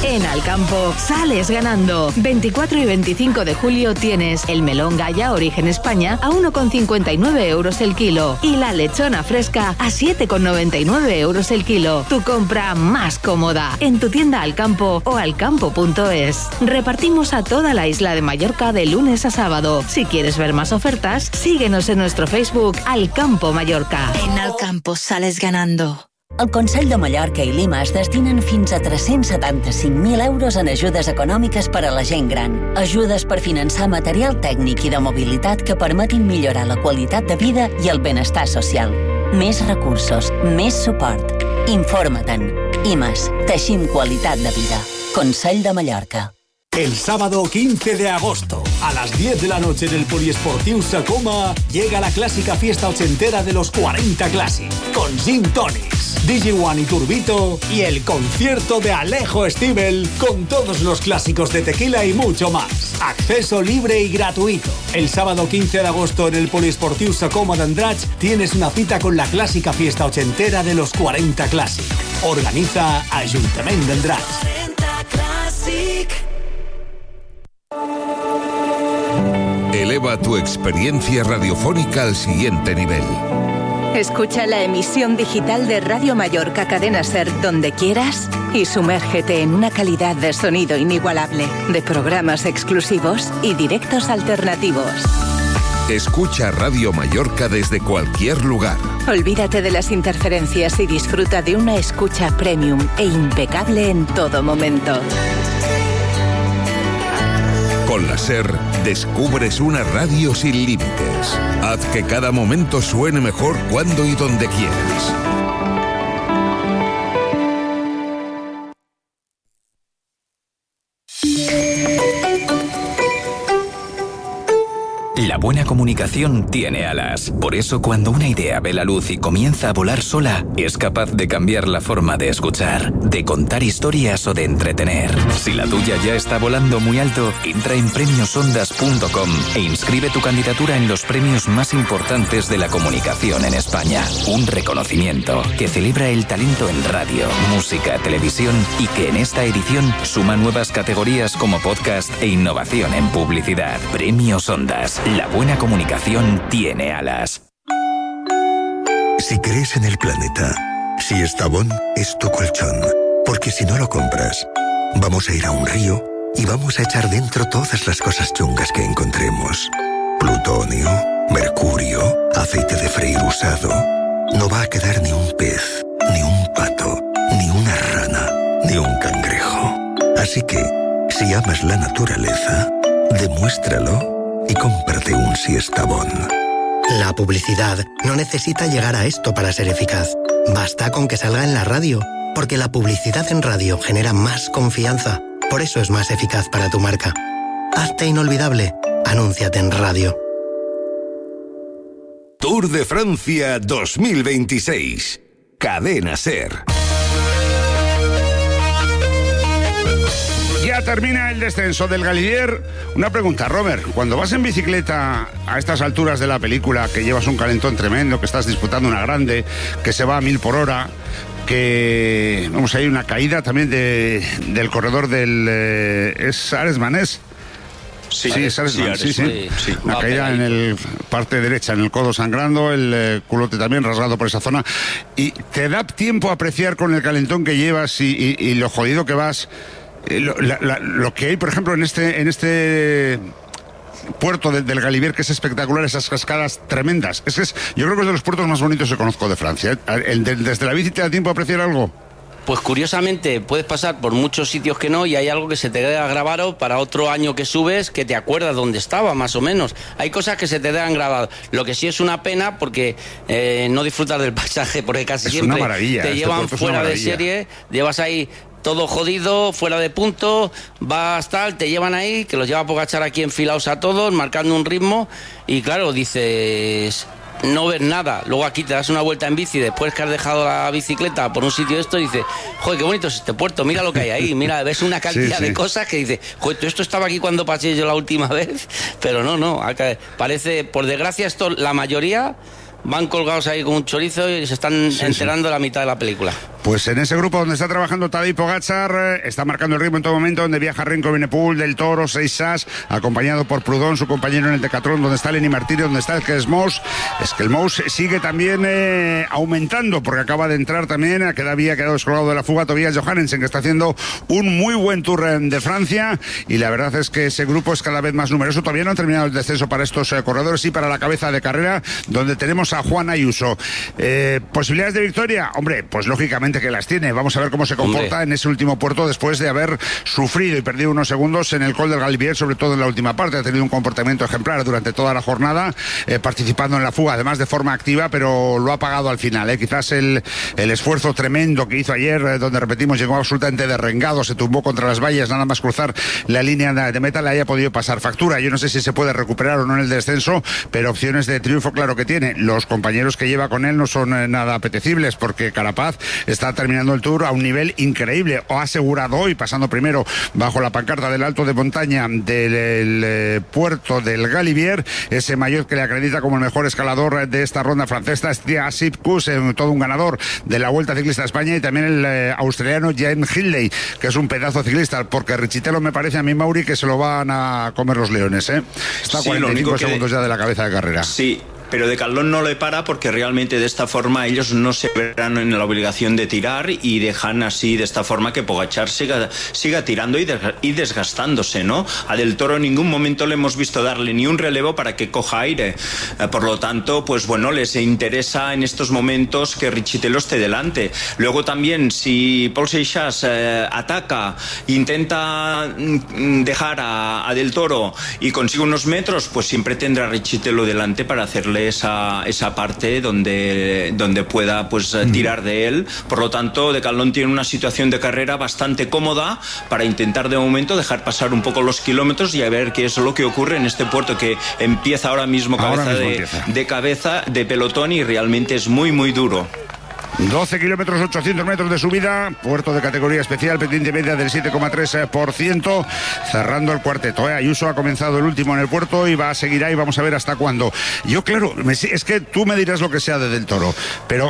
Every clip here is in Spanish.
En Alcampo sales ganando. 24 y 25 de julio tienes el melón Gaya Origen España a 1,59 euros el kilo y la lechona fresca a 7,99 euros el kilo. Tu compra más cómoda en tu tienda Alcampo o alcampo.es. Repartimos a toda la isla de Mallorca de lunes a sábado. Si quieres ver más ofertas, síguenos en nuestro Facebook Alcampo Mallorca. En Alcampo sales ganando. El Consell de Mallorca i l'IMA es destinen fins a 375.000 euros en ajudes econòmiques per a la gent gran. Ajudes per finançar material tècnic i de mobilitat que permetin millorar la qualitat de vida i el benestar social. Més recursos, més suport. Informa-te'n. IMAS, teixim qualitat de vida. Consell de Mallorca. El sábado 15 de agosto, a las 10 de la noche en el Poliesportiu Sacoma, llega la clásica fiesta ochentera de los 40 Classic, con Gin Tonics, DJ One y Turbito, y el concierto de Alejo Stivel, con todos los clásicos de tequila y mucho más. Acceso libre y gratuito. El sábado 15 de agosto en el Poliesportiu Sacoma de Andratx tienes una cita con la clásica fiesta ochentera de los 40 Classic. Organiza Ayuntamiento de Andratx. 40 Classic. Eleva tu experiencia radiofónica al siguiente nivel. Escucha la emisión digital de Radio Mallorca Cadena SER donde quieras y sumérgete en una calidad de sonido inigualable, de programas exclusivos y directos alternativos. Escucha Radio Mallorca desde cualquier lugar. Olvídate de las interferencias y disfruta de una escucha premium e impecable en todo momento. Con la SER descubres una radio sin límites. Haz que cada momento suene mejor cuando y donde quieras. La buena comunicación tiene alas. Por eso, cuando una idea ve la luz y comienza a volar sola, es capaz de cambiar la forma de escuchar, de contar historias o de entretener. Si la tuya ya está volando muy alto, entra en premiosondas.com e inscribe tu candidatura en los premios más importantes de la comunicación en España. Un reconocimiento que celebra el talento en radio, música, televisión y que en esta edición suma nuevas categorías como podcast e innovación en publicidad. Premios Ondas. La buena comunicación tiene alas. Si crees en el planeta, si Estavón es tu colchón, porque si no lo compras, vamos a ir a un río y vamos a echar dentro todas las cosas chungas que encontremos. Plutonio, mercurio, aceite de freír usado. No va a quedar ni un pez, ni un pato, ni una rana, ni un cangrejo. Así que, si amas la naturaleza, demuéstralo y cómprate un Siestabón. La publicidad no necesita llegar a esto para ser eficaz. Basta con que salga en la radio, porque la publicidad en radio genera más confianza. Por eso es más eficaz para tu marca. Hazte inolvidable. Anúnciate en radio. Tour de Francia 2026. Cadena SER. Ya termina el descenso del Galibier. Una pregunta, Robert. Cuando vas en bicicleta a estas alturas de la película, que llevas un calentón tremendo, que estás disputando una grande, que se va a 1000 por hora, que hay una caída también del corredor del... ¿es Ares Manés? Sí, es Ares Manés, sí. Una caída en el parte derecha, en el codo sangrando, el culote también rasgado por esa zona. ¿Y te da tiempo a apreciar con el calentón que llevas y lo jodido que vas... Lo que hay, por ejemplo, en este puerto del Galibier, que es espectacular, esas cascadas tremendas? Yo creo que es de los puertos más bonitos que conozco de Francia. ¿Desde la bici te da tiempo a apreciar algo? Pues curiosamente puedes pasar por muchos sitios que no, y hay algo que se te queda grabado para otro año que subes, que te acuerdas dónde estaba, más o menos. Hay cosas que se te quedan grabadas. Lo que sí es una pena, porque no disfrutas del paisaje, porque casi siempre te llevan fuera de serie, llevas ahí todo jodido, fuera de punto, vas tal, te llevan ahí, que los lleva Pogačar aquí enfilados a todos, marcando un ritmo, y claro, dices... no ves nada. Luego aquí te das una vuelta en bici después que has dejado la bicicleta por un sitio esto y dices, joder, qué bonito es este puerto, mira lo que hay ahí, mira, ves una cantidad de cosas que dices, joder, esto estaba aquí cuando pasé yo la última vez, pero no, parece, por desgracia, esto, la mayoría van colgados ahí con un chorizo y se están enterando la mitad de la película. Pues en ese grupo donde está trabajando Tadej Pogačar, está marcando el ritmo en todo momento, donde viaja Remco Evenepoel, Del Toro, Seixas, acompañado por Proudhon, su compañero en el Decatlón, donde está Lenny Martínez, donde está Skelmos. Skelmos sigue también aumentando, porque acaba de entrar también, había quedado descolgado de la fuga, Tobias Johannesen, que está haciendo un muy buen Tour de Francia, y la verdad es que ese grupo es cada vez más numeroso. Todavía no han terminado el descenso para estos corredores y para la cabeza de carrera, donde tenemos a Juan Ayuso. ¿Posibilidades de victoria? Hombre, pues lógicamente que las tiene. Vamos a ver cómo se comporta en ese último puerto después de haber sufrido y perdido unos segundos en el Col del Galibier, sobre todo en la última parte. Ha tenido un comportamiento ejemplar durante toda la jornada, participando en la fuga, además de forma activa, pero lo ha pagado al final. Quizás el esfuerzo tremendo que hizo ayer, donde repetimos, llegó absolutamente derrengado, se tumbó contra las vallas, nada más cruzar la línea de meta, le haya podido pasar factura. Yo no sé si se puede recuperar o no en el descenso, pero opciones de triunfo claro que tiene. Los compañeros que lleva con él no son nada apetecibles, porque Carapaz está terminando el Tour a un nivel increíble. O ha asegurado hoy, pasando primero bajo la pancarta del alto de montaña del puerto del Galibier, ese maillot que le acredita como el mejor escalador de esta ronda francesa, Steve Kuss, todo un ganador de la Vuelta Ciclista a España, y también el australiano Jan Hindley, que es un pedazo ciclista, porque Richitelo me parece a mí, Mauri, que se lo van a comer los leones, Está a 45 segundos ya de la cabeza de carrera. Sí. Pero Decathlon no le para, porque realmente de esta forma ellos no se verán en la obligación de tirar, y dejan así de esta forma que Pogačar siga tirando y desgastándose, ¿no? A Del Toro en ningún momento le hemos visto darle ni un relevo para que coja aire. Por lo tanto, pues bueno, les interesa en estos momentos que Richitelo esté delante. Luego también, si Paul Seixas ataca, intenta dejar a Del Toro y consigue unos metros, pues siempre tendrá Richitelo delante para hacerle esa parte donde pueda pues tirar de él. Por lo tanto, Decathlon tiene una situación de carrera bastante cómoda para intentar de momento dejar pasar un poco los kilómetros y a ver qué es lo que ocurre en este puerto, que empieza ahora mismo cabeza de pelotón, y realmente es muy muy duro. 12 kilómetros, 800 metros de subida, puerto de categoría especial, pendiente media del 7,3%, cerrando el cuarteto. Ayuso ha comenzado el último en el puerto y va a seguir ahí, vamos a ver hasta cuándo. Yo, claro, es que tú me dirás lo que sea de Del Toro, pero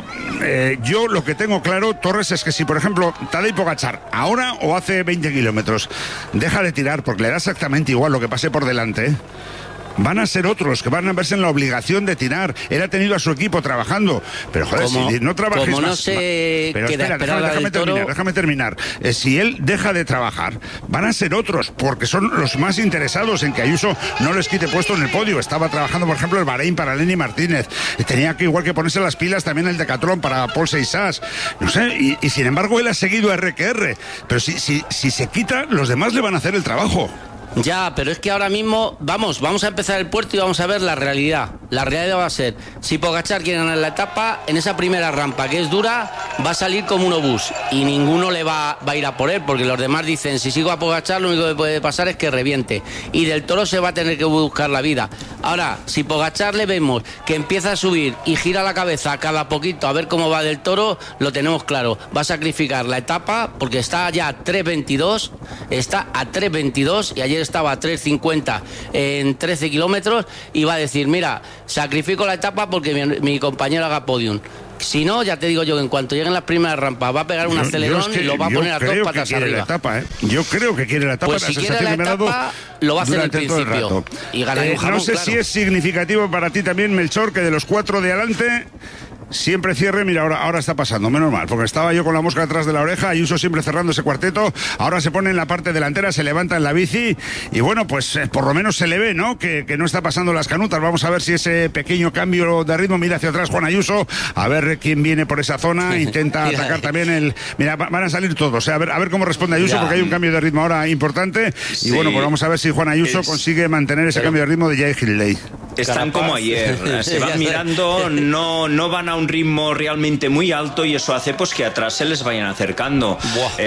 yo lo que tengo claro, Torres, es que si, por ejemplo, Tadej Pogačar, ahora o hace 20 kilómetros, deja de tirar, porque le da exactamente igual lo que pase por delante, van a ser otros que van a verse en la obligación de tirar. Él ha tenido a su equipo trabajando, pero joder, si no trabajes como no más, se pero queda espera, déjame terminar. Si él deja de trabajar, van a ser otros, porque son los más interesados en que Ayuso no les quite puesto en el podio. Estaba trabajando, por ejemplo, el Bahrein para Lenny Martínez, tenía que igual que ponerse las pilas también el Decatlón para Paul Seixas, no sé, y sin embargo él ha seguido a RQR, pero si se quita, los demás le van a hacer el trabajo. Ya, pero es que ahora mismo vamos a empezar el puerto y vamos a ver la realidad. La realidad va a ser, si Pogačar quiere ganar la etapa, en esa primera rampa que es dura, va a salir como un obús y ninguno le va a ir a por él, porque los demás dicen, si sigo a Pogačar lo único que puede pasar es que reviente, y Del Toro se va a tener que buscar la vida. Ahora, si Pogačar le vemos que empieza a subir y gira la cabeza cada poquito a ver cómo va Del Toro, lo tenemos claro, va a sacrificar la etapa, porque está ya a 3.22, está a 3.22 y ayer estaba a 3.50 en 13 kilómetros, y va a decir, mira, sacrifico la etapa porque mi compañero haga podium. Si no, ya te digo yo que en cuanto lleguen las primeras rampas va a pegar un acelerón y lo va a poner a dos patas arriba. Yo creo que quiere la etapa. Pues si quiere la etapa, lo va a hacer al principio. Y gana un jamón, no sé si es significativo para ti también, Melchor, que de los 4 de adelante siempre cierre. Mira, ahora está pasando, menos mal, porque estaba yo con la mosca detrás de la oreja. Ayuso siempre cerrando ese cuarteto. Ahora se pone en la parte delantera, se levanta en la bici y bueno, pues por lo menos se le ve, ¿no? Que no está pasando las canutas. Vamos a ver si ese pequeño cambio de ritmo. Mira hacia atrás Juan Ayuso, a ver quién viene por esa zona. Intenta atacar también Mira, van a salir todos, a ver cómo responde Ayuso, porque hay un cambio de ritmo ahora importante. Y bueno, pues vamos a ver si Juan Ayuso consigue mantener ese cambio de ritmo de Jay Hindley. Están como ayer, se van mirando, no van a un ritmo realmente muy alto, y eso hace pues que atrás se les vayan acercando.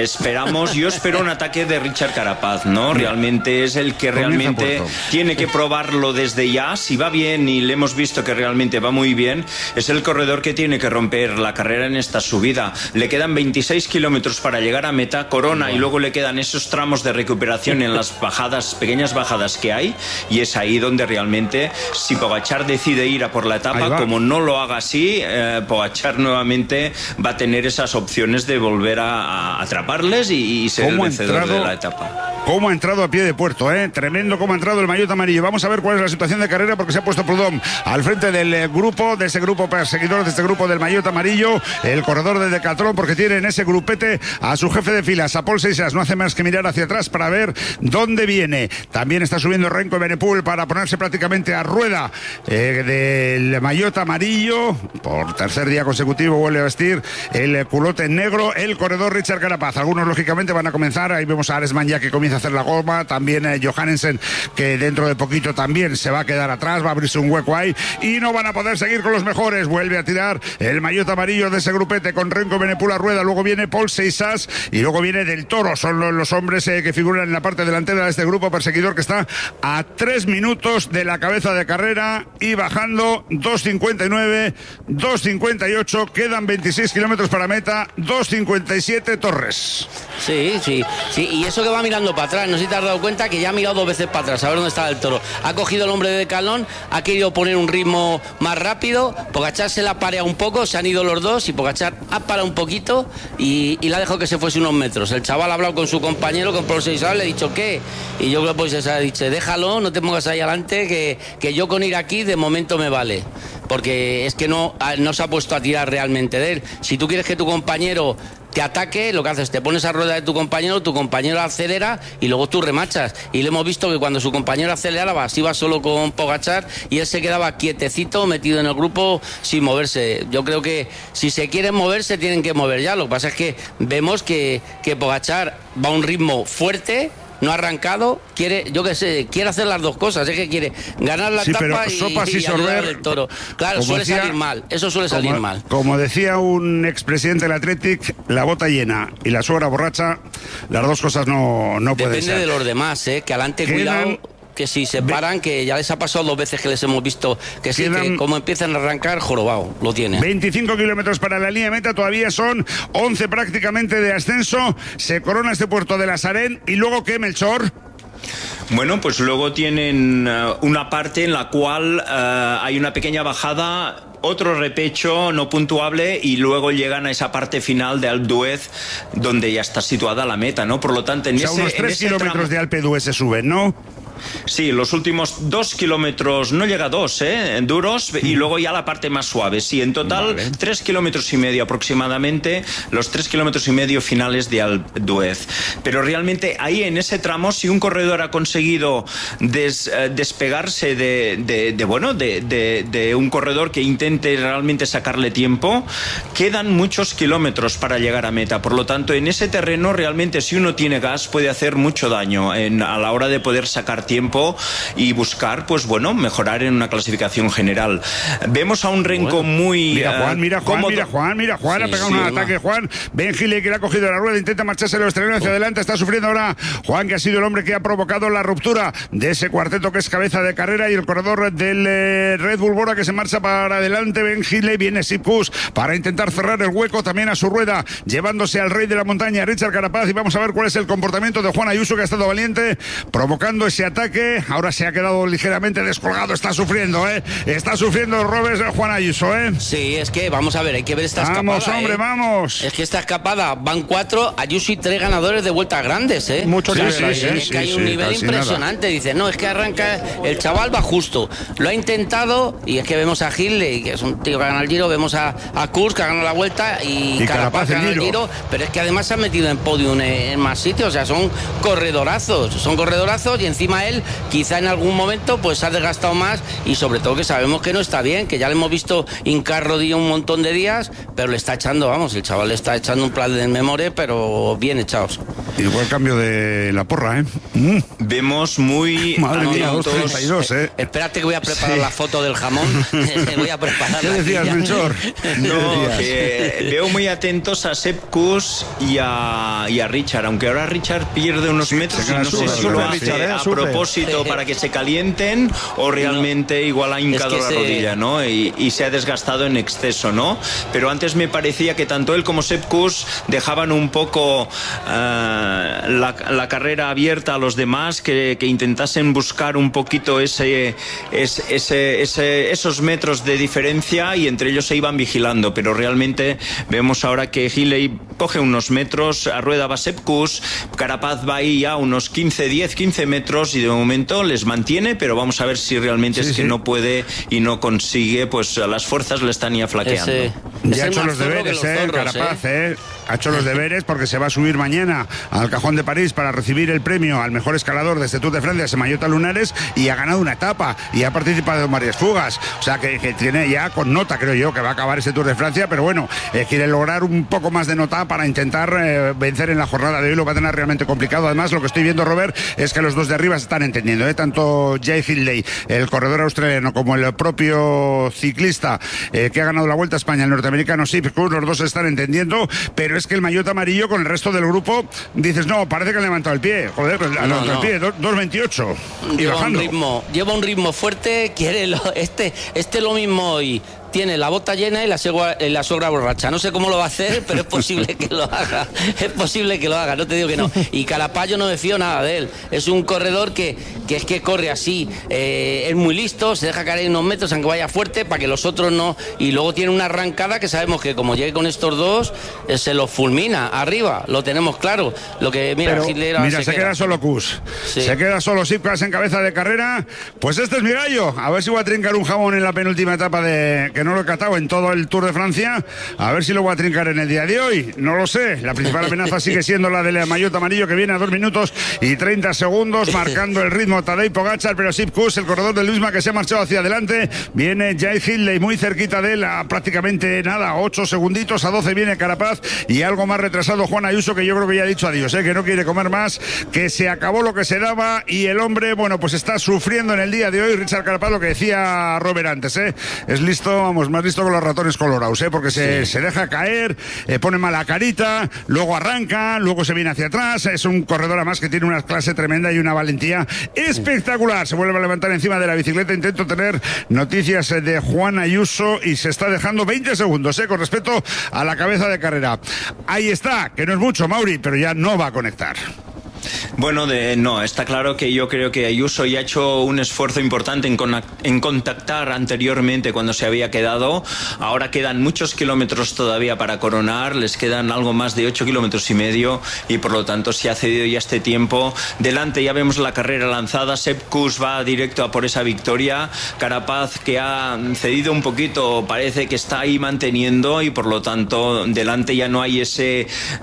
Yo espero un ataque de Richard Carapaz, ¿no? Realmente es el que realmente tiene que probarlo desde ya. Si va bien, y le hemos visto que realmente va muy bien, es el corredor que tiene que romper la carrera en esta subida. Le quedan 26 kilómetros para llegar a meta, corona, y luego le quedan esos tramos de recuperación en las bajadas, pequeñas bajadas que hay, y es ahí donde realmente si Pogačar decide ir a por la etapa, como no lo haga así, Pogačar nuevamente va a tener esas opciones de volver a atraparles y ser el vencedor de la etapa. Cómo ha entrado a pie de puerto, tremendo cómo ha entrado el maillot amarillo. Vamos a ver cuál es la situación de carrera, porque se ha puesto Prudhomme al frente del grupo, de ese grupo perseguidor, de este grupo del maillot amarillo, el corredor de Decathlon, porque tiene en ese grupete a su jefe de filas, a Paul Seixas. No hace más que mirar hacia atrás para ver dónde viene. También está subiendo Renko Evenepoel para ponerse prácticamente a rueda del maillot amarillo. Por tercer día consecutivo vuelve a vestir el culote negro el corredor Richard Carapaz. Algunos lógicamente van a comenzar, ahí vemos a Aresman ya que comienza a hacer la goma, también Johannesen, que dentro de poquito también se va a quedar atrás, va a abrirse un hueco ahí y no van a poder seguir con los mejores. Vuelve a tirar el maillot amarillo de ese grupete con Renko Evenepoel a rueda, luego viene Paul Seixas y luego viene Del Toro. Son los hombres que figuran en la parte delantera de este grupo perseguidor, que está a 3 minutos de la cabeza de carrera y bajando 2.59, 2.58, quedan 26 kilómetros para meta, 2.57 Torres. Sí, y eso que va mirando para atrás, no sé si te has dado cuenta que ya ha mirado 2 veces para atrás a ver dónde está Del Toro. Ha cogido el hombre de Decathlon, ha querido poner un ritmo más rápido, Pogačar se la ha pareado un poco, se han ido los dos y Pogačar ha parado un poquito y le ha dejado que se fuese unos metros. El chaval ha hablado con su compañero, con Paul Seixas, le ha dicho ¿qué? Y yo creo que Seixas ha dicho, déjalo, no te pongas ahí adelante, que yo con ir aquí de momento me vale. Porque es que no se ha puesto a tirar realmente de él. Si tú quieres que tu compañero te ataque, lo que haces, te pones a rueda de tu compañero acelera y luego tú remachas. Y le hemos visto que cuando su compañero aceleraba, se iba solo con Pogačar y él se quedaba quietecito, metido en el grupo, sin moverse. Yo creo que si se quieren mover, se tienen que mover ya. Lo que pasa es que vemos que Pogačar va a un ritmo fuerte, no ha arrancado, quiere hacer las dos cosas, es que quiere ganar la etapa y sorber el Toro. Claro, suele salir mal, eso suele salir mal. Como decía un expresidente del Athletic, la bota llena y la suegra borracha, las dos cosas no pueden ser. Depende de los demás, que adelante cuidado, que si se paran, que ya les ha pasado 2 veces que les hemos visto que sí, que como empiezan a arrancar, jorobado, lo tienen. 25 kilómetros para la línea de meta, todavía son 11 prácticamente de ascenso, se corona este puerto de la Sarén y luego ¿qué, Melchor? Bueno, pues luego tienen una parte en la cual hay una pequeña bajada, otro repecho no puntuable y luego llegan a esa parte final de Alpe d'Huez donde ya está situada la meta, ¿no? Por lo tanto, unos 3 kilómetros de Alpe d'Huez se suben, ¿no? Sí, los últimos 2 kilómetros, no llega a 2, duros, y luego ya la parte más suave. Sí, en total 3 kilómetros y medio aproximadamente, los 3 kilómetros y medio finales de Alpe d'Huez. Pero realmente ahí en ese tramo, si un corredor ha conseguido despegarse de un corredor que intente realmente sacarle tiempo, quedan muchos kilómetros para llegar a meta. Por lo tanto, en ese terreno realmente si uno tiene gas puede hacer mucho daño a la hora de poder sacar tiempo y buscar, pues bueno, mejorar en una clasificación general. Vemos a un Renko muy... Mira Juan, ha pegado un ataque, Juan. Ben Gile, que le ha cogido la rueda, intenta marcharse el australiano hacia adelante, está sufriendo ahora Juan, que ha sido el hombre que ha provocado la ruptura de ese cuarteto que es cabeza de carrera, y el corredor del Red Bull Bora que se marcha para adelante. Ben Gile, viene Sipkus para intentar cerrar el hueco también a su rueda, llevándose al rey de la montaña, Richard Carapaz, y vamos a ver cuál es el comportamiento de Juan Ayuso, que ha estado valiente, provocando ese ataque. Ahora se ha quedado ligeramente descolgado, está sufriendo, está sufriendo Robes Juan Ayuso, Sí, es que vamos a ver, hay que ver esta escapada. Vamos, hombre, vamos. Es que esta escapada van 4, Ayuso y 3 ganadores de vueltas grandes, Mucho nivel ahí, es que hay un nivel impresionante. Nada. Dice, no, es que arranca, el chaval va justo, lo ha intentado, y es que vemos a Gil, que es un tío que gana el Giro, vemos a Kurz que ha ganado la vuelta y Carapaz que gana el Giro, pero es que además se ha metido en podium en más sitios, o sea, son corredorazos y encima él quizá en algún momento pues ha desgastado más, y sobre todo que sabemos que no está bien, que ya le hemos visto hincar rodilla un montón de días, pero le está echando, el chaval le está echando un plan de memoria, pero bien echados. Y luego el cambio de la porra, Vemos muy... Madre mía, 2.32, Espérate que voy a preparar la foto del jamón. Voy a preparar. ¿Qué decías, Melchor? Que veo muy atentos a Sepp Kuss y a Richard, aunque ahora Richard pierde unos metros y no sé si lo hace a propósito propósito para que se calienten o realmente igual ha hincado la rodilla, ¿no? Y se ha desgastado en exceso, ¿no? Pero antes me parecía que tanto él como Sepp Kuss dejaban un poco la carrera abierta a los demás, que intentasen buscar un poquito esos metros de diferencia, y entre ellos se iban vigilando, pero realmente vemos ahora que Hindley coge unos metros, a rueda va Sepp Kuss, Carapaz va ahí ya unos 15 metros y de momento les mantiene, pero vamos a ver si realmente que no puede y no consigue, pues las fuerzas le están ya flaqueando. Ya ha hecho los deberes, Carapaz, ha hecho los deberes porque se va a subir mañana al Cajón de París para recibir el premio al mejor escalador de este Tour de Francia, Semallota Lunares, y ha ganado una etapa y ha participado en varias fugas, o sea que tiene ya con nota, creo yo, que va a acabar ese Tour de Francia, pero bueno, quiere lograr un poco más de nota para intentar vencer en la jornada de hoy. Lo va a tener realmente complicado. Además, lo que estoy viendo, Robert, es que los dos de arriba se están entendiendo, tanto Jay Hindley, el corredor australiano, como el propio ciclista que ha ganado la Vuelta a España, el norteamericano Sepp Kuss, los dos se están entendiendo, pero es que el maillot amarillo con el resto del grupo, dices, no, parece que ha levantado el pie, joder, pues, el pie, 2.28 y bajando. Lleva un ritmo fuerte, quiere lo mismo hoy. Tiene la bota llena y la sogra borracha. No sé cómo lo va a hacer, pero es posible que lo haga. Es posible que lo haga, no te digo que no. Y Carapaz, yo no me fío nada de él. Es un corredor que es que corre así. Es muy listo, se deja caer unos metros aunque vaya fuerte para que los otros no. Y luego tiene una arrancada que sabemos que como llegue con estos dos, se los fulmina arriba. Lo tenemos claro. Lo que mira, se queda solo Kuss. Sí. Se queda solo Sepp Kuss en cabeza de carrera. Pues este es mi gallo. A ver si voy a trincar un jamón en la penúltima etapa que no lo he catado en todo el Tour de Francia, a ver si lo voy a trincar en el día de hoy, no lo sé. La principal amenaza sigue siendo la del maillot amarillo, que viene a 2 minutos y 30 segundos, marcando el ritmo Tadej Pogačar, pero Sepp Kuss, el corredor del Luisma, que se ha marchado hacia adelante, viene Jay Hindley muy cerquita de él, a prácticamente nada, 8 segunditos, a 12 viene Carapaz, y algo más retrasado Juan Ayuso, que yo creo que ya ha dicho adiós, que no quiere comer más, que se acabó lo que se daba, y el hombre, bueno, pues está sufriendo en el día de hoy. Richard Carapaz, lo que decía Robert antes, es listo, vamos, más listo que los ratones colorados, porque se deja caer, pone mala carita, luego arranca, luego se viene hacia atrás. Es un corredor además que tiene una clase tremenda y una valentía espectacular. Se vuelve a levantar encima de la bicicleta. Intento tener noticias de Juan Ayuso y se está dejando 20 segundos con respecto a la cabeza de carrera. Ahí está, que no es mucho, Mauri, pero ya no va a conectar. Bueno, no, está claro que yo creo que Ayuso ya ha hecho un esfuerzo importante en contactar anteriormente cuando se había quedado. Ahora quedan muchos kilómetros todavía para coronar, les quedan algo más de 8 kilómetros y medio, y por lo tanto se ha cedido ya este tiempo. Delante ya vemos la carrera lanzada, Sepp Kuss va directo a por esa victoria. Carapaz, que ha cedido un poquito, parece que está ahí manteniendo, y por lo tanto delante ya no hay ese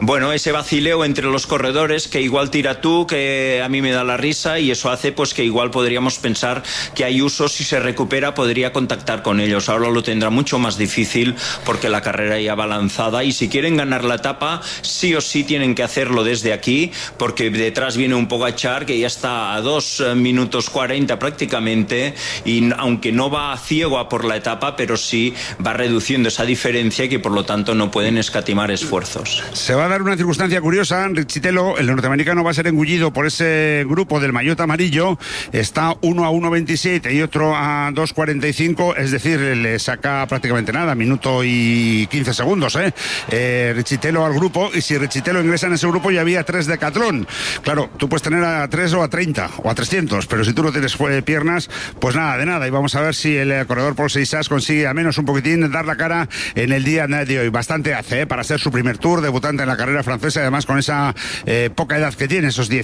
vacileo entre los corredores, que igual tira tú, que a mí me da la risa, y eso hace pues que igual podríamos pensar que Ayuso, si se recupera, podría contactar con ellos. Ahora lo tendrá mucho más difícil porque la carrera ya va lanzada, y si quieren ganar la etapa, sí o sí tienen que hacerlo desde aquí, porque detrás viene un Pogačar que ya está a 2 minutos 40 prácticamente, y aunque no va ciego a por la etapa, pero sí va reduciendo esa diferencia, y que por lo tanto no pueden escatimar esfuerzos. Se va a dar una circunstancia curiosa. Richitelo, el norteamericano, va a ser engullido por ese grupo del maillot amarillo. Está uno a 1.27 y otro a 2.45, es decir, le saca prácticamente nada, minuto y 15 segundos, Richitelo al grupo, y si Richitelo ingresa en ese grupo ya había 3 Decathlon. Claro, tú puedes tener a 3 o a 30 o a 300, pero si tú no tienes piernas, pues nada de nada. Y vamos a ver si el corredor Paul Seixas consigue a menos un poquitín dar la cara en el día de hoy. Bastante hace, para ser su primer Tour, debutante en la carrera francesa, y además con esa poca edad que tiene, esos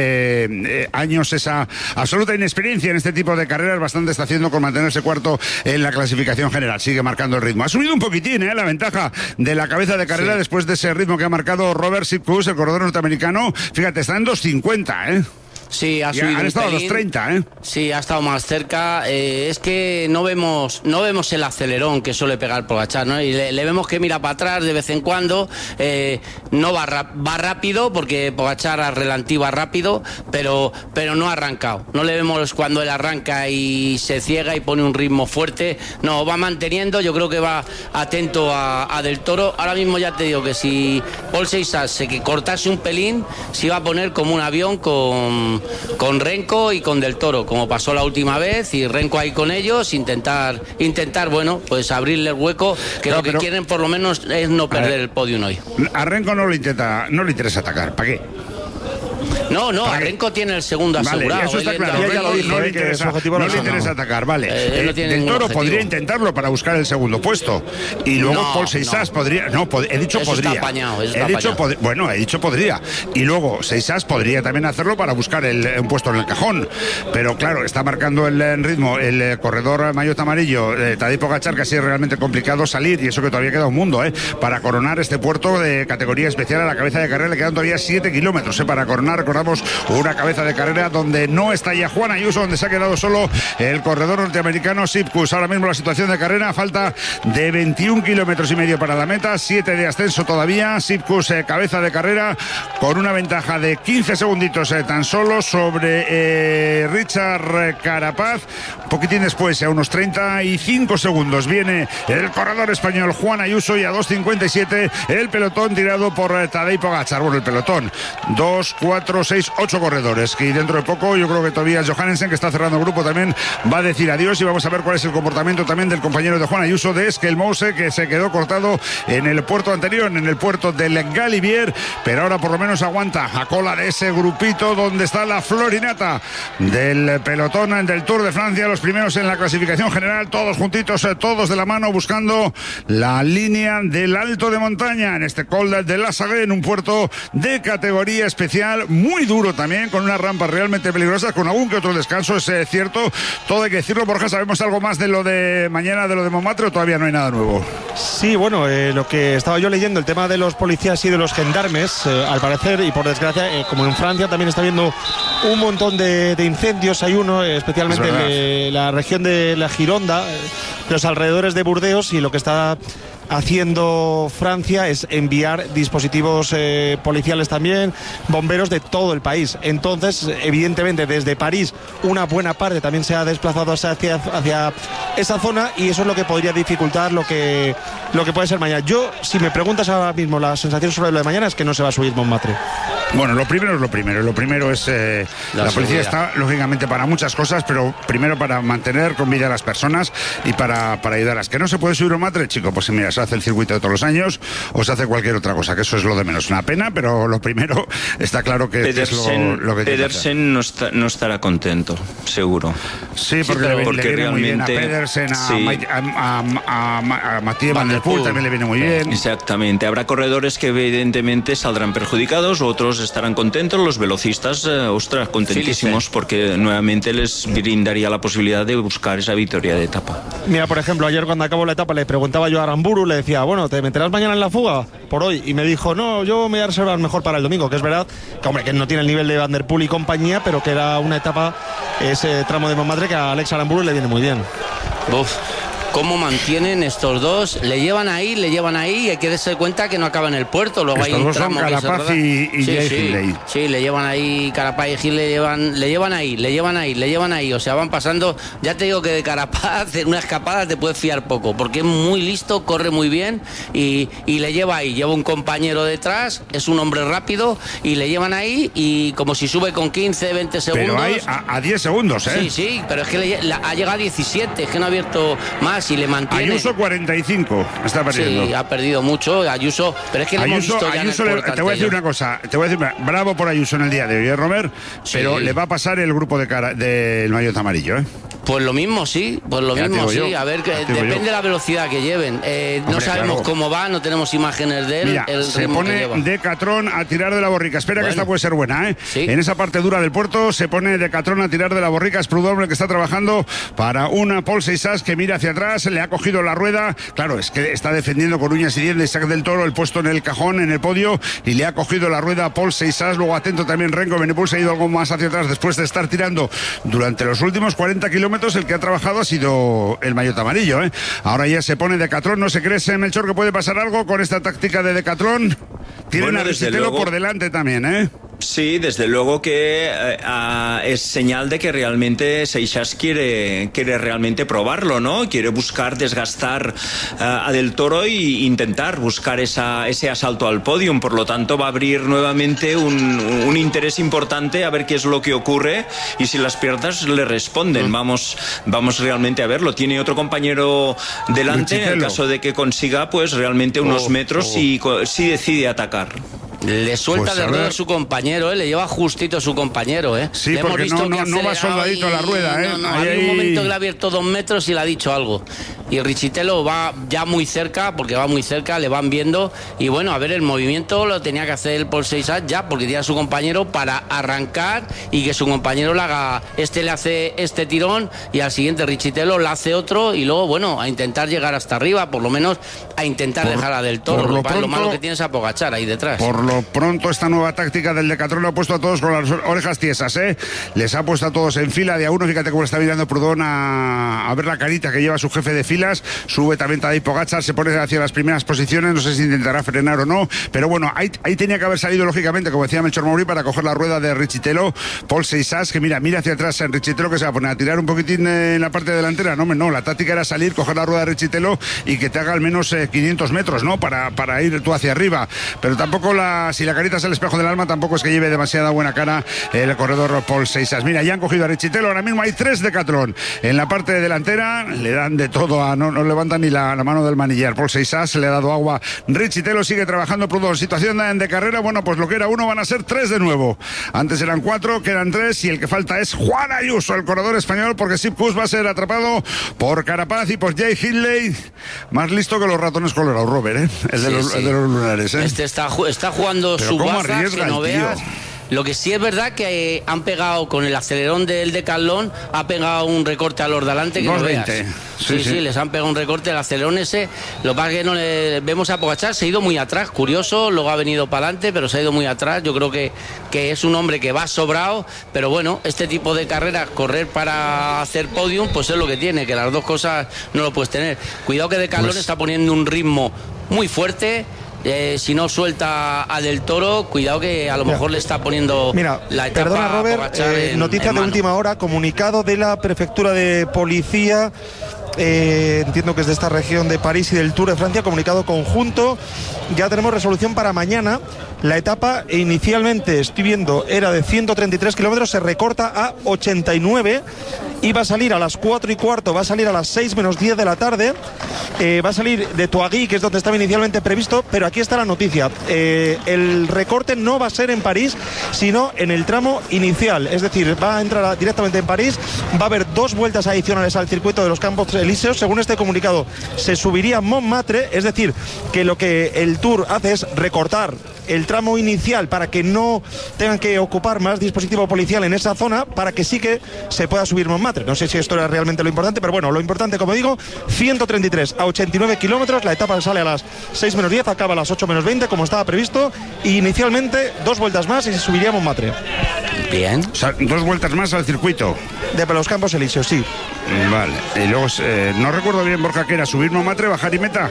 19 años, esa absoluta inexperiencia en este tipo de carreras. Bastante está haciendo con mantenerse cuarto en la clasificación general. Sigue marcando el ritmo. Ha subido un poquitín la ventaja de la cabeza de carrera, después de ese ritmo que ha marcado Robert Sepp Kuss, el corredor norteamericano. Fíjate, está en 2.50, Sí, ha subido. Han estado a 2.30, Sí, ha estado más cerca. Es que no vemos el acelerón que suele pegar Pogačar, ¿no? Y le vemos que mira para atrás de vez en cuando. No va rápido, porque Pogačar al ralentí va rápido, pero no ha arrancado. No le vemos cuando él arranca y se ciega y pone un ritmo fuerte. No, va manteniendo. Yo creo que va atento a Del Toro. Ahora mismo ya te digo que si Paul Seixas se cortase un pelín, se iba a poner como un avión con con Renko y con Del Toro, como pasó la última vez, y Renko ahí con ellos, intentar bueno, pues abrirle el hueco, que lo que quieren por lo menos es no perder el podium hoy. A Renko no le interesa atacar, ¿para qué? No, a Renko tiene el segundo asegurado. Vale, eso está claro. No le interesa atacar, vale. Del Toro podría intentarlo para buscar el segundo puesto. Y luego Paul Seixas podría... No, he dicho eso podría. Está apañado, he dicho podría. Y luego Seixas podría también hacerlo para buscar un puesto en el cajón. Pero claro, está marcando el ritmo el corredor maillot amarillo, Tadej Pogačar, que así es realmente complicado salir, y eso que todavía queda un mundo, para coronar este puerto de categoría especial a la cabeza de carrera. Le quedan todavía 7 kilómetros, para coronar. Recordamos una cabeza de carrera donde no está ya Juan Ayuso, donde se ha quedado solo el corredor norteamericano Sipkus. Ahora mismo la situación de carrera, falta de 21 kilómetros y medio para la meta, 7 de ascenso todavía. Sipkus, cabeza de carrera, con una ventaja de 15 segunditos tan solo sobre Richard Carapaz. Un poquitín después, a unos 35 segundos, viene el corredor español Juan Ayuso, y a 2.57 el pelotón tirado por Tadej Pogačar. Bueno, el pelotón, 2, 4, 6, 8 corredores, que dentro de poco yo creo que Tobias Johannesen, que está cerrando el grupo, también va a decir adiós, y vamos a ver cuál es el comportamiento también del compañero de Juan Ayuso, de Esquelmose, que se quedó cortado en el puerto anterior, en el puerto del Galibier, pero ahora por lo menos aguanta a cola de ese grupito donde está la florinata del pelotón del Tour de Francia, los primeros en la clasificación general, todos juntitos, todos de la mano, buscando la línea del alto de montaña en este Col de la Sague, en un puerto de categoría especial, muy duro también, con unas rampas realmente peligrosas, con algún que otro descanso, es cierto, todo hay que decirlo. Borja, ¿sabemos algo más de lo de mañana, de lo de Montmartre, o todavía no hay nada nuevo? Sí, bueno, lo que estaba yo leyendo, el tema de los policías y de los gendarmes, al parecer, y por desgracia, como en Francia también está habiendo un montón de incendios, hay uno especialmente en la región de la Gironda, los alrededores de Burdeos, y lo que está haciendo Francia es enviar dispositivos policiales también, bomberos de todo el país. Entonces, evidentemente, desde París una buena parte también se ha desplazado hacia esa zona, y eso es lo que podría dificultar lo que puede ser mañana. Yo, si me preguntas ahora mismo la sensación sobre lo de mañana, es que no se va a subir Montmartre. Bueno, lo primero es lo primero. Lo primero es la policía está, lógicamente, para muchas cosas, pero primero para mantener con vida a las personas y para ayudarlas. ¿Que no se puede subir Montmartre, chico? Pues mira, se hace el circuito de todos los años o se hace cualquier otra cosa, que eso es lo de menos. Una pena, pero lo primero está claro que Pedersen, es lo que Pedersen no estará contento, seguro. Sí, porque le viene muy bien a Pedersen, a Mathieu Van Der Poel también le viene muy bien. Exactamente. Habrá corredores que evidentemente saldrán perjudicados, otros estarán contentos, los velocistas, ostras, contentísimos, porque nuevamente les brindaría la posibilidad de buscar esa victoria de etapa. Mira, por ejemplo, ayer cuando acabó la etapa le preguntaba yo a Aramburu, le decía, bueno, ¿te meterás mañana en la fuga por hoy? Y me dijo, no, yo me voy a reservar mejor para el domingo, que es verdad que, hombre, que no tiene el nivel de Van Der Poel y compañía, pero que era una etapa, ese tramo de Montmartre, que a Alex Aramburu le viene muy bien. Uf. ¿Cómo mantienen estos dos? Le llevan ahí, y hay que darse cuenta que no acaba en el puerto. Luego estos hay un dos son Carapaz y Hindley. Sí, le llevan ahí, Carapaz y Hindley le llevan ahí. O sea, van pasando. Ya te digo que de Carapaz, en una escapada te puedes fiar poco, porque es muy listo, corre muy bien y le lleva ahí. Lleva un compañero detrás, es un hombre rápido y le llevan ahí, y como si sube con 15, 20 segundos. Pero hay a 10 segundos, ¿eh? Sí, pero es que ha llegado a 17, es que no ha abierto más. Y le mantiene. Ayuso 45 está perdiendo. Sí, ha perdido mucho Ayuso, pero es que Ayuso te voy a decir una cosa, bravo por Ayuso en el día de hoy, Robert, pero le va a pasar el grupo del maillot amarillo, ¿eh? Pues lo mismo, sí, a ver, depende de la velocidad que lleven. No sabemos cómo va, no tenemos imágenes de él. Mira, se pone Decathlon a tirar de la borrica. Espera, que esta puede ser buena, ¿eh? Sí. En esa parte dura del puerto se pone Decathlon a tirar de la borrica. Es Prudhomme que está trabajando para una Paul Seixas que mira hacia atrás, le ha cogido la rueda. Claro, es que está defendiendo con uñas y dientes Isaac del Toro el puesto en el cajón, en el podio, y le ha cogido la rueda a Paul Seixas. Luego atento también Renko Benepul, se ha ido algo más hacia atrás después de estar tirando durante los últimos 40 kilómetros. El que ha trabajado ha sido el maillot amarillo, ¿eh? Ahora ya se pone Decathlon. ¿No se cree, Melchor, que puede pasar algo con esta táctica de Decathlon? Tienen a Ricitello por delante también, ¿eh? Sí, desde luego que es señal de que realmente Seixas quiere realmente probarlo, ¿no? Quiere buscar desgastar a Del Toro e intentar buscar ese asalto al podium. Por lo tanto, va a abrir nuevamente un interés importante a ver qué es lo que ocurre y si las piernas le responden. Vamos realmente a verlo. Tiene otro compañero delante en el caso de que consiga pues realmente unos metros y si decide atacar. Le suelta de rueda a su compañero, le lleva justito a su compañero, Sí, le porque no va soldadito a la rueda, Hay un momento que le ha abierto 2 metros y le ha dicho algo. Y Richitelo va ya muy cerca, porque va muy cerca, le van viendo. Y bueno, a ver, el movimiento lo tenía que hacer el Paul Seixas ya, porque tiene a su compañero para arrancar y que su compañero le haga. Le hace este tirón y al siguiente Richitelo le hace otro. Y luego, bueno, a intentar llegar hasta arriba, por lo menos a intentar dejar a Del Toro. Lo malo que tiene es a Pogačar ahí detrás. Por lo pronto, esta nueva táctica del Decathlon lo ha puesto a todos con las orejas tiesas, Les ha puesto a todos en fila de a uno. Fíjate cómo está mirando Proudhon a ver la carita que lleva su jefe de filas. Sube también Tadej Pogačar, se pone hacia las primeras posiciones. No sé si intentará frenar o no, pero bueno, ahí tenía que haber salido, lógicamente, como decía Melchor Mauri, para coger la rueda de Richitelo. Paul Seixas, que mira hacia atrás en Richitelo, que se va a poner a tirar un poquitín en la parte delantera. No, la táctica era salir, coger la rueda de Richitelo y que te haga al menos 500 metros, ¿no? Para ir tú hacia arriba. Pero tampoco si la carita es el espejo del alma, tampoco es que lleve demasiada buena cara el corredor Paul Seixas. Mira, ya han cogido a Richitelo, ahora mismo hay 3 Decathlon en la parte delantera, le dan de todo, no levanta ni la mano del manillar. Paul Seixas le ha dado agua. Richitelo sigue trabajando. Proudhon, situación de carrera, bueno, pues lo que era 1 van a ser 3 de nuevo. Antes eran 4, quedan 3 y el que falta es Juan Ayuso, el corredor español, porque Sepp Kuss va a ser atrapado por Carapaz y por Jay Hindley, más listo que los ratones colorados, Robert, el de los lunares, Este está jugando pero su cómo baza, arriesga que no el tío. veas. Lo que sí es verdad que han pegado con el acelerón del Decathlon, ha pegado un recorte a los de adelante que no veas. Sí, les han pegado un recorte, el acelerón ese. Lo que pasa es que no le vemos a Pogačar, se ha ido muy atrás, curioso, luego ha venido para adelante, pero se ha ido muy atrás. Yo creo que es un hombre que va sobrado, pero bueno, este tipo de carreras, correr para hacer podium, pues es lo que tiene, que las dos cosas no lo puedes tener. Cuidado que Decathlon está poniendo un ritmo muy fuerte. Si no suelta a Del Toro, cuidado que a lo mejor le está poniendo la etapa. Perdona, Robert, noticia de última hora, comunicado de la Prefectura de Policía, entiendo que es de esta región de París y del Tour de Francia, comunicado conjunto. Ya tenemos resolución para mañana. La etapa inicialmente, estoy viendo, era de 133 kilómetros, se recorta a 89 y va a salir a las 4:15, va a salir a las 6 menos 10 de la tarde. Va a salir de Touagy, que es donde estaba inicialmente previsto, pero aquí está la noticia. El recorte no va a ser en París, sino en el tramo inicial. Es decir, va a entrar directamente en París. Va a haber 2 vueltas adicionales al circuito de los Campos Elíseos. Según este comunicado, se subiría Montmartre. Es decir, que lo que el Tour hace es recortar el tramo inicial para que no tengan que ocupar más dispositivo policial en esa zona, para que sí que se pueda subir Montmartre. No sé si esto era realmente lo importante, pero bueno, lo importante, como digo, 133 a 89 kilómetros. La etapa sale a las 6 menos 10, acaba a las 8 menos 20, como estaba previsto. Y inicialmente 2 vueltas más y se subiría Montmartre. Bien. O sea, 2 vueltas más al circuito. De los Campos Elíseos, sí. Vale. Y luego, no recuerdo bien, Borja, que era subir Montmartre, bajar y meta.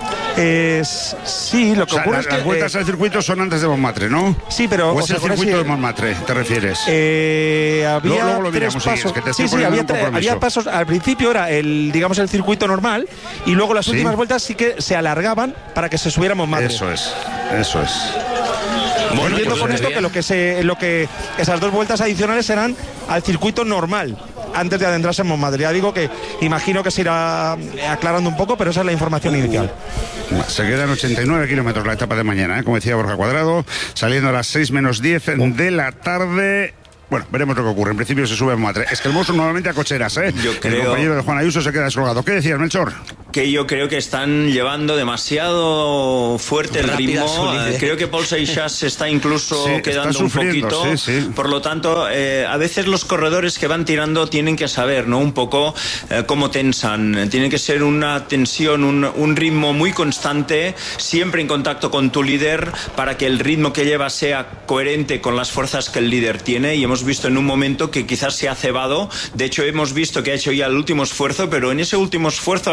Sí, lo que ocurre es que las vueltas al circuito son antes de Montmartre, ¿no? Sí, pero ¿o es el circuito de Montmartre, te refieres? Había luego lo 3 miramos, pasos. que te estoy había pasos. Al principio era el circuito normal, y luego las últimas vueltas sí que se alargaban para que se subiera Montmartre. Eso es. Bueno, entiendo con esto que lo que esas 2 vueltas adicionales serán al circuito normal, antes de adentrarse en Montmartre. Ya digo que imagino que se irá aclarando un poco, pero esa es la información inicial. Se quedan 89 kilómetros la etapa de mañana, como decía Borja Cuadrado, saliendo a las 6 menos 10 de la tarde. Bueno, veremos lo que ocurre. En principio se sube a Montmartre. Es que el monstruo normalmente a cocheras, Yo creo... El compañero de Juan Ayuso se queda descolgado. ¿Qué decías, Melchor? Que yo creo que están llevando demasiado fuerte el ritmo. Creo que Paul Seixas se está incluso quedando un poquito. Por lo tanto, a veces los corredores que van tirando tienen que saber, ¿no? Un poco cómo tensan. Tiene que ser una tensión, un ritmo muy constante, siempre en contacto con tu líder, para que el ritmo que lleva sea coherente con las fuerzas que el líder tiene. Y hemos visto en un momento que quizás se ha cebado. De hecho, hemos visto que ha hecho ya el último esfuerzo, pero en ese último esfuerzo a veces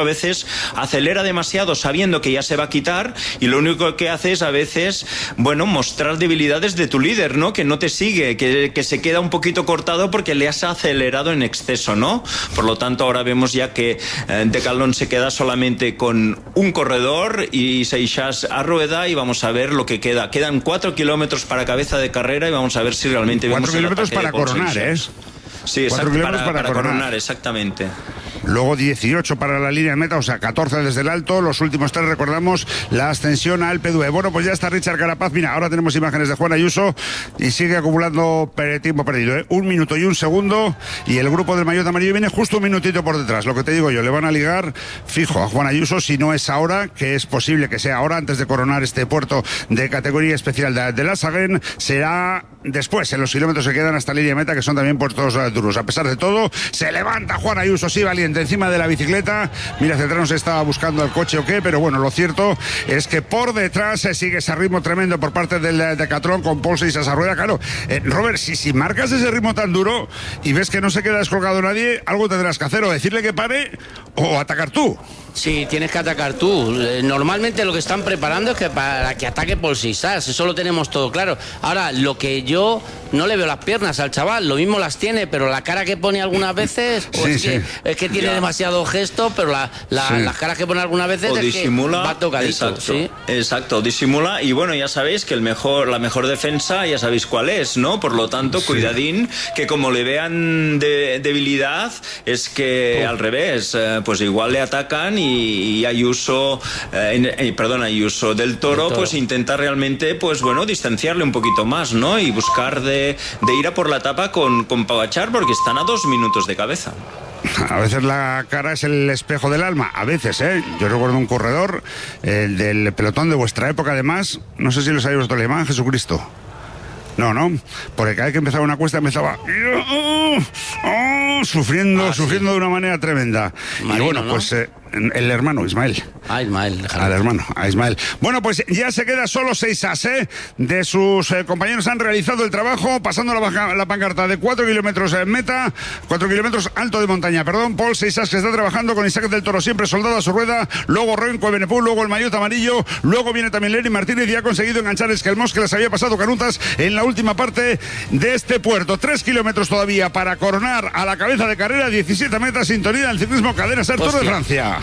acelera demasiado sabiendo que ya se va a quitar y lo único que hace es a veces, bueno, mostrar debilidades de tu líder, ¿no? Que no te sigue, que se queda un poquito cortado porque le has acelerado en exceso, ¿no? Por lo tanto, ahora vemos ya que Decathlon se queda solamente con un corredor y Seixas a rueda y vamos a ver lo que queda. Quedan 4 kilómetros para cabeza de carrera y vamos a ver si realmente vemos 4 kilómetros para coronar, ¿eh? Sí, exacto, para coronar, exactamente. Luego 18 para la línea de meta, o sea, 14 desde el alto. Los últimos 3, recordamos, la ascensión a Alpe d'Huez. Bueno, pues ya está Richard Carapaz. Mira, ahora tenemos imágenes de Juan Ayuso y sigue acumulando tiempo perdido, ¿eh? 1 minuto y 1 segundo. Y el grupo del maillot amarillo viene justo un minutito por detrás. Lo que te digo yo, le van a ligar fijo a Juan Ayuso, si no es ahora, que es posible que sea ahora, antes de coronar este puerto de categoría especial de la Saguen, será después, en los kilómetros que quedan hasta la línea de meta, que son también puertos duros. A pesar de todo, se levanta Juan Ayuso, sí, valiente, encima de la bicicleta. Mira, Cetrano se estaba buscando el coche o qué, pero bueno, lo cierto es que por detrás se sigue ese ritmo tremendo por parte del Decathlon con Pol Seixas a rueda. Claro, Robert, si marcas ese ritmo tan duro y ves que no se queda descolgado nadie, algo tendrás que hacer, o decirle que pare o atacar tú. Sí, tienes que atacar tú. Normalmente lo que están preparando es que para que ataque Pol Seixas, eso lo tenemos todo claro. Ahora, lo que yo no le veo las piernas al chaval, lo mismo las tiene, pero la cara que pone algunas veces, es que tiene demasiado gesto, pero las caras que pone algunas veces es disimula, que va tocadito. Exacto, disimula, y bueno, ya sabéis que la mejor defensa ya sabéis cuál es, ¿no? Por lo tanto, cuidadín, que como le vean debilidad, es que al revés, pues igual le atacan y Ayuso, Ayuso del Toro, pues intenta realmente, pues bueno, distanciarle un poquito más, ¿no? Y buscar de ir a por la etapa con Pogačar, porque están a 2 minutos de cabeza. A veces la cara es el espejo del alma, a veces, ¿eh? Yo recuerdo un corredor, el del pelotón de vuestra época, además, no sé si lo sabéis vosotros, le llamaban Jesucristo. No, porque cada vez que empezaba una cuesta empezaba sufriendo de una manera tremenda. Marino, y bueno, ¿no? Pues el hermano Ismael. Ismael. Bueno, pues ya se queda solo Seixas, de sus compañeros han realizado el trabajo, pasando la pancarta de 4 kilómetros en meta, 4 kilómetros alto de montaña, Pol Seixas, que está trabajando con Isaac del Toro, siempre soldado a su rueda, luego Renko, Benepul, luego el maillot amarillo, luego viene también Lenny Martínez y ha conseguido enganchar Esquelmos, que les había pasado canutas en la última parte de este puerto. 3 kilómetros todavía para coronar a la cabeza de carrera, 17 metas, sintonía del ciclismo Cadena Ser Tour de Francia.